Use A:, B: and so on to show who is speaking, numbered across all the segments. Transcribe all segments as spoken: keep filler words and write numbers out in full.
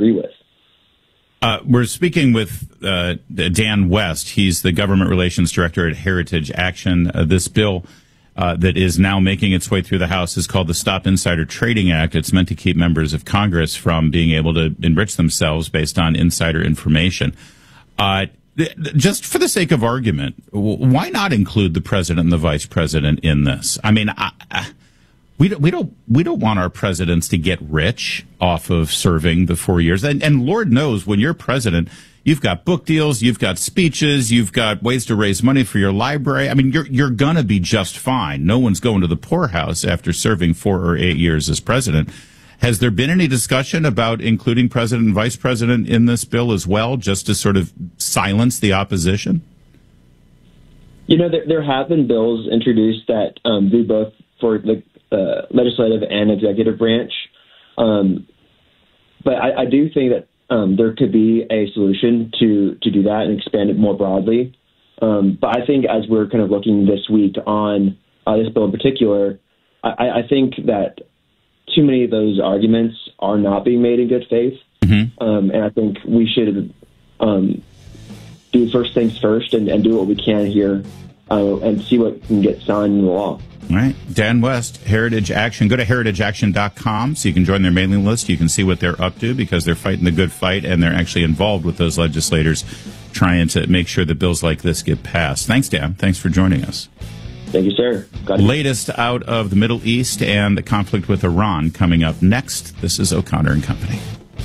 A: agree with.
B: Uh, we're speaking with uh, Dan West. He's the Government Relations Director at Heritage Action. Uh, this bill uh, that is now making its way through the House is called the Stop Insider Trading Act. It's meant to keep members of Congress from being able to enrich themselves based on insider information. Uh, th- just for the sake of argument, w- why not include the president and the vice president in this? I mean, I, I, We don't, we don't, we don't want our presidents to get rich off of serving the four years. And, and Lord knows when you're president, you've got book deals, you've got speeches, you've got ways to raise money for your library. I mean, you're, you're gonna be just fine. No one's going to the poorhouse after serving four or eight years as president. Has there been any discussion about including president and vice president in this bill as well, just to sort of silence the opposition?
A: You know, there, there have been bills introduced that um, do both for the Uh, legislative and executive branch. Um, but I, I do think that um, there could be a solution to, to do that and expand it more broadly. Um, but I think as we're kind of looking this week on uh, this bill in particular, I, I think that too many of those arguments are not being made in good faith. Mm-hmm. Um, and I think we should um, do first things first and, and do what we can here uh, and see what can get signed into law.
B: All right. Dan West, Heritage Action. Go to heritage action dot com so you can join their mailing list. You can see what they're up to because they're fighting the good fight and they're actually involved with those legislators trying to make sure that bills like this get passed. Thanks, Dan. Thanks for joining us.
A: Thank you, sir. Got it.
B: Latest out of the Middle East and the conflict with Iran coming up next. This is O'Connor and Company.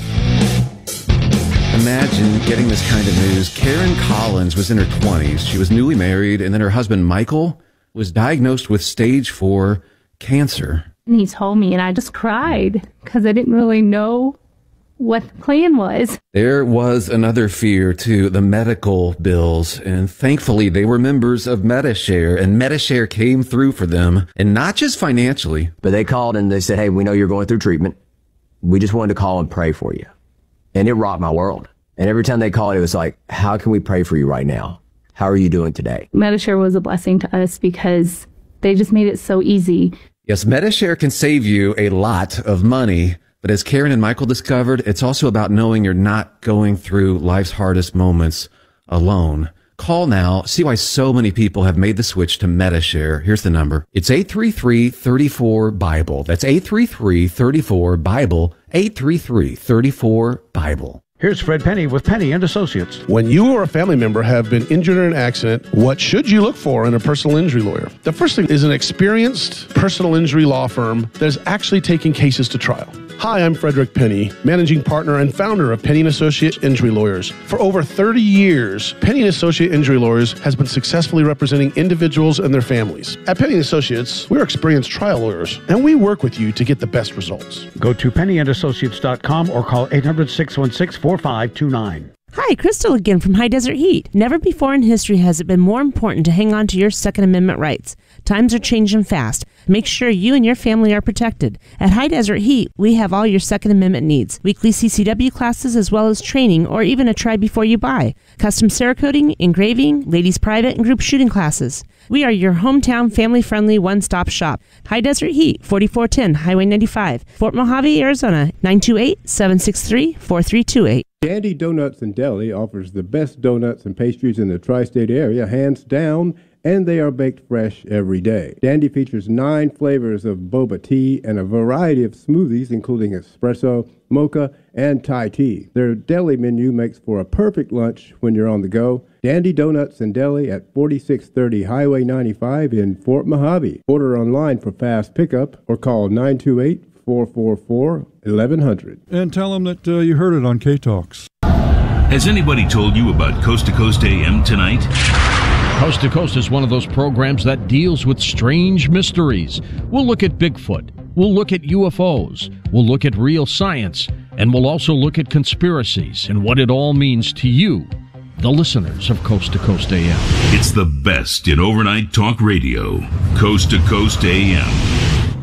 C: Imagine getting this kind of news. Karen Collins was in her twenties. She was newly married, and then her husband, Michael, was diagnosed with stage four cancer.
D: And he told me, and I just cried because I didn't really know what the plan was.
C: There was another fear, too, the medical bills. And thankfully, they were members of Medi-Share, and Medi-Share came through for them, and not just financially.
E: But they called and they said, hey, we know you're going through treatment. We just wanted to call and pray for you. And it rocked my world. And every time they called, it was like, how can we pray for you right now? How are you doing today?
D: Medi-Share was a blessing to us because they just made it so easy.
C: Yes, Medi-Share can save you a lot of money. But as Karen and Michael discovered, it's also about knowing you're not going through life's hardest moments alone. Call now. See why so many people have made the switch to Medi-Share. Here's the number. It's eight three three, three four, BIBLE. That's eight three three, three four, BIBLE. eight three three, three four, BIBLE.
F: Here's Fred Penny with Penny and Associates.
G: When you or a family member have been injured in an accident, what should you look for in a personal injury lawyer? The first thing is an experienced personal injury law firm that is actually taking cases to trial. Hi, I'm Frederick Penny, managing partner and founder of Penny and Associate Injury Lawyers. For over thirty years, Penny and Associate Injury Lawyers has been successfully representing individuals and their families. At Penny and Associates, we're experienced trial lawyers, and we work with you to get the best results.
F: Go to penny and associates dot com or call eight hundred, six one six, four five two nine.
H: Hi, Crystal again from High Desert Heat. Never before in history has it been more important to hang on to your Second Amendment rights. Times are changing fast. Make sure you and your family are protected. At High Desert Heat, we have all your Second Amendment needs. Weekly C C W classes as well as training or even a try before you buy. Custom Cerakoting, engraving, ladies private and group shooting classes. We are your hometown family-friendly one-stop shop. High Desert Heat, forty-four ten Highway ninety-five, Fort Mojave, Arizona, nine two eight, seven six three, four three two eight.
I: Dandy Donuts and Deli offers the best donuts and pastries in the tri-state area, hands down, and they are baked fresh every day. Dandy features nine flavors of boba tea and a variety of smoothies, including espresso, mocha, and Thai tea. Their deli menu makes for a perfect lunch when you're on the go. Dandy Donuts and Deli at forty-six thirty Highway ninety-five in Fort Mojave. Order online for fast pickup or call nine two eight, four four four, eleven hundred.
J: And tell them that uh, you heard it on K-Talks.
K: Has anybody told you about Coast to Coast A M tonight?
L: Coast to Coast is one of those programs that deals with strange mysteries. We'll look at Bigfoot. We'll look at U F Os. We'll look at real science. And we'll also look at conspiracies and what it all means to you, the listeners of Coast to Coast A M.
K: It's the best in overnight talk radio. Coast to Coast A M.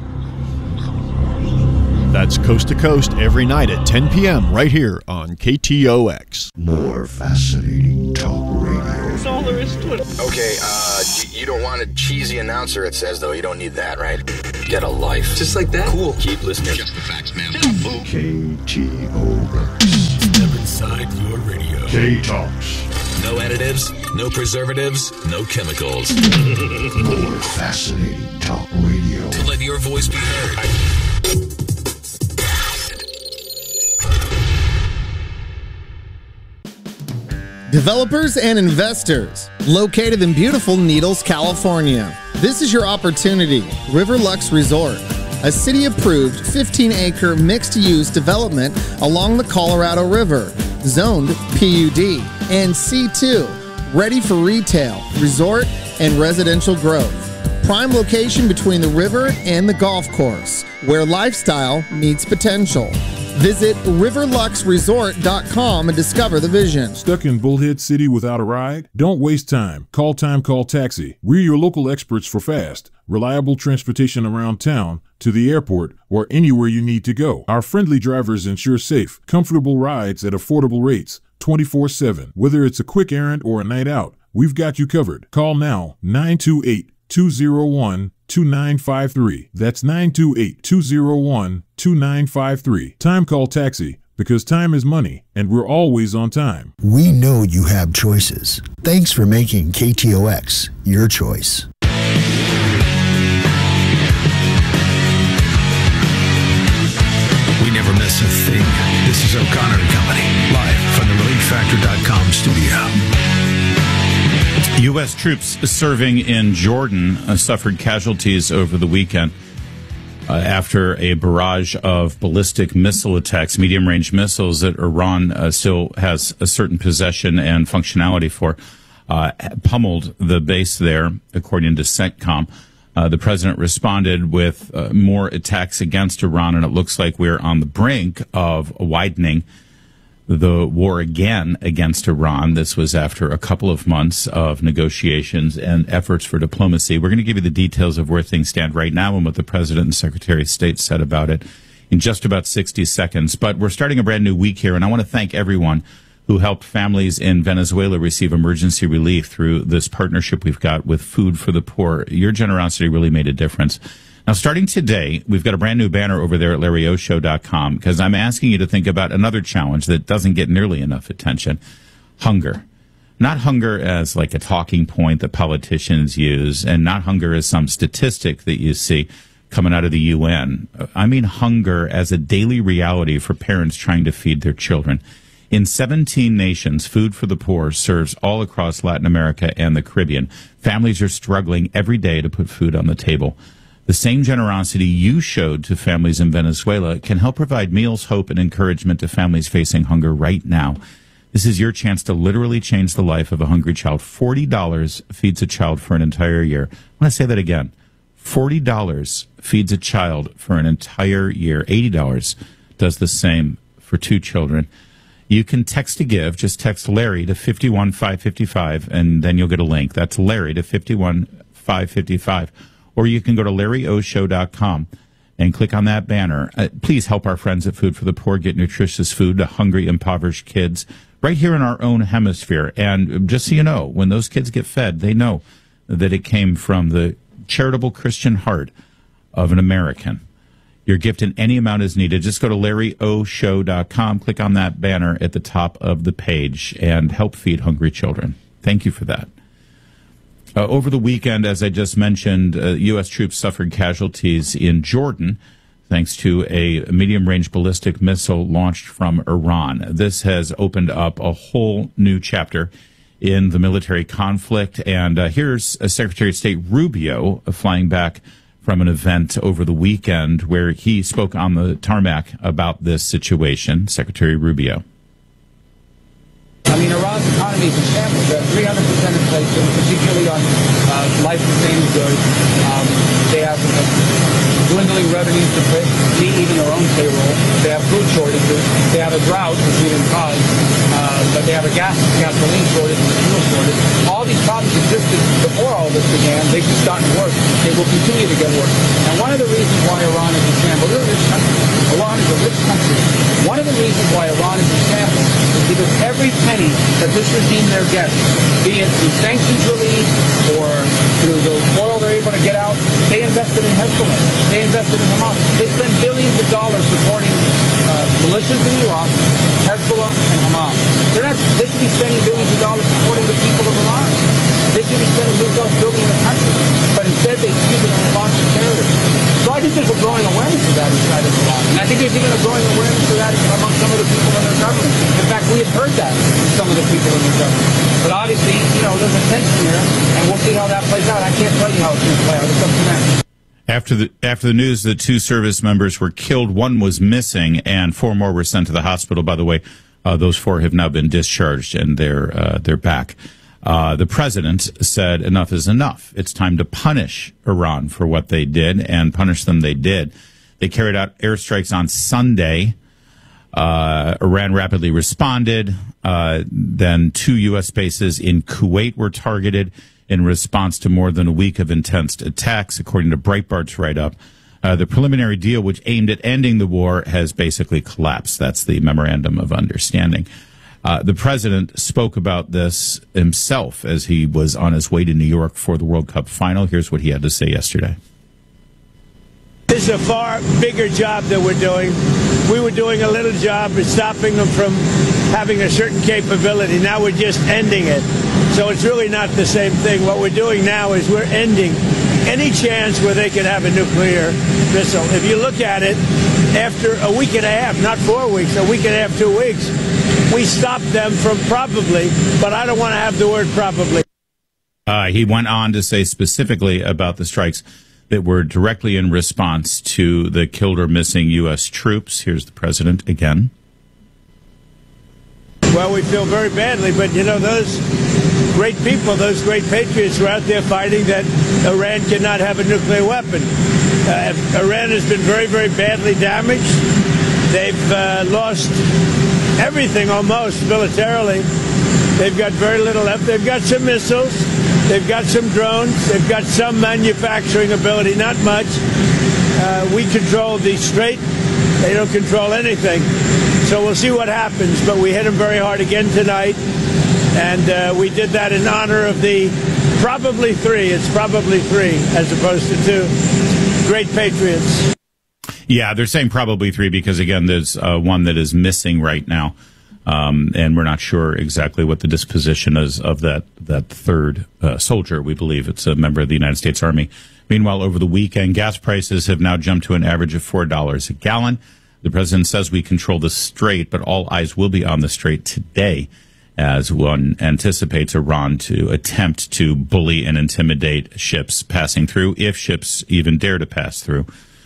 M: That's Coast to Coast every night at ten p.m. right here on K T O X.
N: More fascinating talk radio.
O: That's all there is to it.
P: Okay, uh, you don't want a cheesy announcer, it says, though. You don't need that, right? Get a life.
O: Just like that?
P: Cool. Keep listening. Just the facts, man.
N: K T O X. K-Talks.
K: No additives, no preservatives, no chemicals.
N: More fascinating talk radio.
K: To let your voice be heard.
O: Developers and investors, located in beautiful Needles, California. This is your opportunity. Riverlux Resort, a city-approved fifteen acre mixed-use development along the Colorado River, zoned P U D and C two, ready for retail, resort, and residential growth. Prime location between the river and the golf course, where lifestyle meets potential. Visit riverlux resort dot com and discover the vision.
Q: Stuck in Bullhead City without a ride? Don't waste time. Call Time Call Taxi. We're your local experts for fast, reliable transportation around town, to the airport, or anywhere you need to go. Our friendly drivers ensure safe, comfortable rides at affordable rates, twenty-four seven. Whether it's a quick errand or a night out, we've got you covered. Call now, nine two eight, two zero one, two nine five three. That's nine two eight, two zero one, two nine five three. Time Call Taxi, because time is money, and we're always on time.
N: We know you have choices. Thanks for making K T O X your choice.
R: We never miss a thing. This is O'Connor and Company, live from the relief factor dot com studio.
B: U S troops serving in Jordan uh, suffered casualties over the weekend uh, after a barrage of ballistic missile attacks, medium-range missiles that Iran uh, still has a certain possession and functionality for, uh, pummeled the base there, according to CENTCOM. Uh, the president responded with uh, more attacks against Iran, and it looks like we're on the brink of widening the war again against Iran. This was after a couple of months of negotiations and efforts for diplomacy. We're going to give you the details of where things stand right now and what the President and Secretary of State said about it in just about sixty seconds. But we're starting a brand new week here, and I want to thank everyone who helped families in Venezuela receive emergency relief through this partnership we've got with Food for the Poor. Your generosity really made a difference. Now, starting today, we've got a brand new banner over there at Larry O Show dot com, because I'm asking you to think about another challenge that doesn't get nearly enough attention: hunger. Not hunger as like a talking point that politicians use, and not hunger as some statistic that you see coming out of the U N. I mean hunger as a daily reality for parents trying to feed their children. In seventeen nations, Food for the Poor serves all across Latin America and the Caribbean. Families are struggling every day to put food on the table. The same generosity you showed to families in Venezuela can help provide meals, hope, and encouragement to families facing hunger right now. This is your chance to literally change the life of a hungry child. forty dollars feeds a child for an entire year. I want to say that again. forty dollars feeds a child for an entire year. eighty dollars does the same for two children. You can text to give. Just text Larry to five one five five five, and then you'll get a link. That's Larry to five one five five five. Or you can go to Larry O Show dot com and click on that banner. Uh, please help our friends at Food for the Poor get nutritious food to hungry, impoverished kids right here in our own hemisphere. And just so you know, when those kids get fed, they know that it came from the charitable Christian heart of an American. Your gift in any amount is needed. Just go to Larry O Show dot com, click on that banner at the top of the page, and help feed hungry children. Thank you for that. Uh, over the weekend, as I just mentioned, uh, U S troops suffered casualties in Jordan thanks to a medium-range ballistic missile launched from Iran. This has opened up a whole new chapter in the military conflict. And uh, here's uh, Secretary of State Rubio uh, flying back from an event over the weekend where he spoke on the tarmac about this situation. Secretary Rubio.
S: I mean, Iran's economy is in shambles. They're three hundred percent inflation, particularly on uh, life-sustaining goods. Um, they have uh, dwindling revenues to meet even their own payroll. They have food shortages. They have a drought, which we didn't cause, uh, but they have a gas gasoline shortage and a fuel shortage. All these problems existed before all this began. They've just gotten worse. They will continue to get worse. And one of the reasons why Iran is in shambles, they're a rich country. Iran is a rich country. One of the reasons why Iran is in shambles is because every penny that this regime there gets, be it through sanctions relief or through the oil they're able to get out, they invested in Hezbollah. They invested in Hamas. They spend billions of dollars supporting uh, militias in Iraq, Hezbollah, and Hamas. They're not They should be spending billions of dollars supporting the people of Iran. They should be spending billions of dollars building the country. But instead, they use it in response to terrorism. So I think there's a growing awareness of that inside of Iran. And I think there's even a growing awareness of that among some of the people in their government. In fact, we have heard that from some of the people in their government. But obviously, you know, there's a tension here, and we'll see how that plays out. I can't tell you how it's going to play out. It's up to them.
B: After the after the news that two service members were killed, one was missing, and four more were sent to the hospital. By the way, uh, those four have now been discharged, and they're uh, they're back. Uh, the president said enough is enough. It's time to punish Iran for what they did, and punish them they did. They carried out airstrikes on Sunday. Uh, Iran rapidly responded. Uh, then two U S bases in Kuwait were targeted in response to more than a week of intense attacks, according to Breitbart's write-up. Uh, the preliminary deal, which aimed at ending the war, has basically collapsed. That's the memorandum of understanding. Uh, the president spoke about this himself as he was on his way to New York for the World Cup final. Here's what he had to say yesterday.
T: This is a far bigger job that we're doing. We were doing a little job of stopping them from having a certain capability. Now we're just ending it. So it's really not the same thing. What we're doing now is we're ending any chance where they could have a nuclear missile. If you look at it, after a week and a half, not four weeks, a week and a half, two weeks, we stopped them from probably, but I don't want to have the word probably.
B: Uh, he went on to say specifically about the strikes that were directly in response to the killed or missing U S troops. Here's the president again.
T: Well, we feel very badly, but, you know, those great people, those great patriots were out there fighting that Iran cannot have a nuclear weapon. Uh, Iran has been very, very badly damaged. They've uh, lost everything almost militarily. They've got very little left. They've got some missiles. They've got some drones. They've got some manufacturing ability, not much. Uh, we control the Strait. They don't control anything. So we'll see what happens. But we hit them very hard again tonight. And uh, we did that in honor of the probably three. It's probably three as opposed to two. Great patriots.
B: Yeah, they're saying probably three because, again, there's uh, one that is missing right now. Um, and we're not sure exactly what the disposition is of that, that third uh, soldier. We believe it's a member of the United States Army. Meanwhile, over the weekend, gas prices have now jumped to an average of four dollars a gallon. The president says we control the Strait, but all eyes will be on the Strait today as one anticipates Iran to attempt to bully and intimidate ships passing through, if ships even dare to pass through.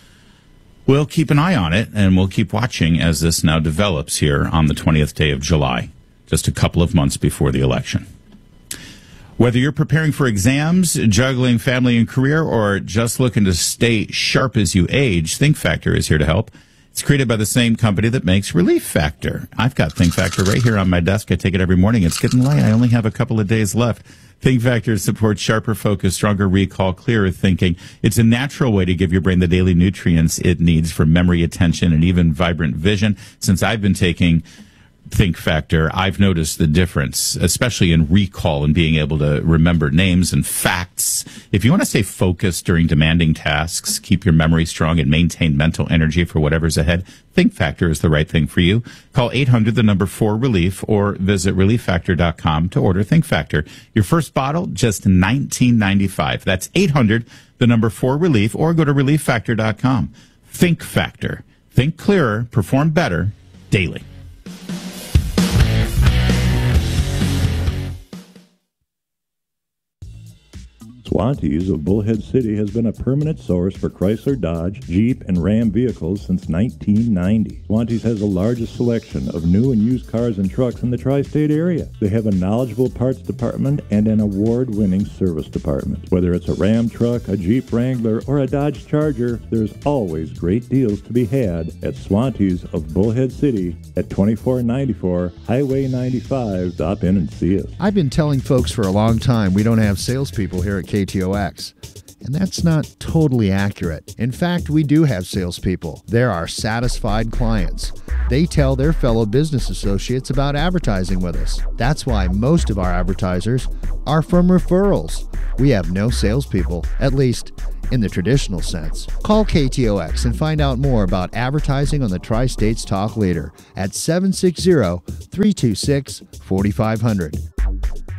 B: We'll keep an eye on it, and we'll keep watching as this now develops here on the twentieth day of July, just a couple of months before the election. Whether you're preparing for exams, juggling family and career, or just looking to stay sharp as you age, Think Factor is here to help. It's created by the same company that makes Relief Factor. I've got Think Factor right here on my desk. I take it every morning. It's getting late. I only have a couple of days left. Think Factor supports sharper focus, stronger recall, clearer thinking. It's a natural way to give your brain the daily nutrients it needs for memory, attention, and even vibrant vision. Since I've been taking Think Factor, I've noticed the difference, especially in recall and being able to remember names and facts. If you want to stay focused during demanding tasks, keep your memory strong, and maintain mental energy for whatever's ahead, Think Factor is the right thing for you. Call eight hundred, the number four, relief, or visit relief factor dot com to order Think Factor. Your first bottle, just nineteen ninety-five. That's eight hundred, the number four, relief, or go to relief factor dot com. Think Factor. Think clearer, perform better, daily.
U: Swantees of Bullhead City has been a permanent source for Chrysler, Dodge, Jeep, and Ram vehicles since nineteen ninety. Swantees has the largest selection of new and used cars and trucks in the tri-state area. They have a knowledgeable parts department and an award-winning service department. Whether it's a Ram truck, a Jeep Wrangler, or a Dodge Charger, there's always great deals to be had at Swantees of Bullhead City at twenty-four ninety-four Highway ninety-five. Stop in and see us.
V: I've been telling folks for a long time we don't have salespeople here at K T O X.
A: And that's not totally accurate. In fact, we do have salespeople. They're our satisfied clients. They tell their fellow business associates about advertising with us. That's why most of our advertisers are from referrals. We have no salespeople, at least in the traditional sense. Call K T O X and find out more about advertising on the Tri-States Talk Leader at seven six zero, three two six, four five zero zero.